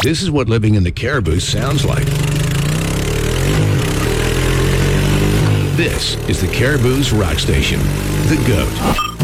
This is what living in the Caribou sounds like. This is the Caribou's rock station, The Goat.